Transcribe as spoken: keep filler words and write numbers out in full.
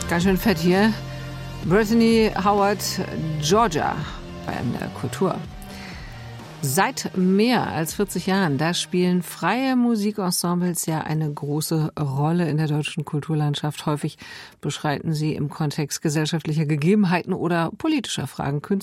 Ganz schön fett hier. Brittany Howard, Georgia, bei M D R Kultur. Seit mehr als vierzig Jahren, da spielen freie Musikensembles ja eine große Rolle in der deutschen Kulturlandschaft. Häufig beschreiten sie im Kontext gesellschaftlicher Gegebenheiten oder politischer Fragen